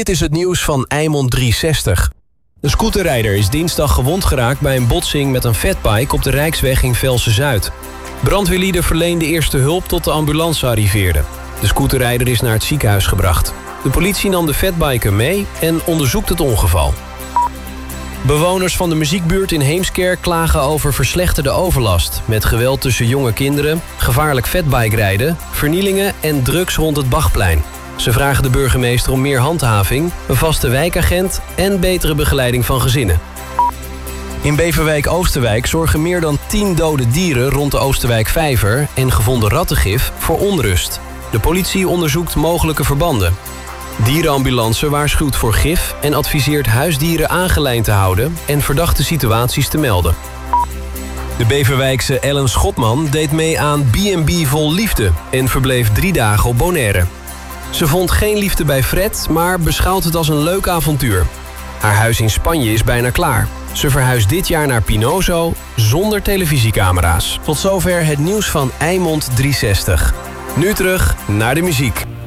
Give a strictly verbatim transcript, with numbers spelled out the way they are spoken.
Dit is het nieuws van Eimond driehonderdzestig. De scooterrijder is dinsdag gewond geraakt bij een botsing met een fatbike op de Rijksweg in Velsen-Zuid. Brandweerlieden verleenden eerste hulp tot de ambulance arriveerde. De scooterrijder is naar het ziekenhuis gebracht. De politie nam de fatbiker mee en onderzoekt het ongeval. Bewoners van de muziekbuurt in Heemskerk klagen over verslechterde overlast, met geweld tussen jonge kinderen, gevaarlijk fatbikerijden, vernielingen en drugs rond het Bachplein. Ze vragen de burgemeester om meer handhaving, een vaste wijkagent en betere begeleiding van gezinnen. In Beverwijk-Oosterwijk zorgen meer dan tien dode dieren rond de Oosterwijk-vijver en gevonden rattengif voor onrust. De politie onderzoekt mogelijke verbanden. Dierenambulance waarschuwt voor gif en adviseert huisdieren aangelijnd te houden en verdachte situaties te melden. De Beverwijkse Ellen Schotman deed mee aan B en B Vol Liefde en verbleef drie dagen op Bonaire. Ze vond geen liefde bij Fred, maar beschouwt het als een leuk avontuur. Haar huis in Spanje is bijna klaar. Ze verhuist dit jaar naar Pinozo zonder televisiecamera's. Tot zover het nieuws van Eimond driehonderdzestig. Nu terug naar de muziek.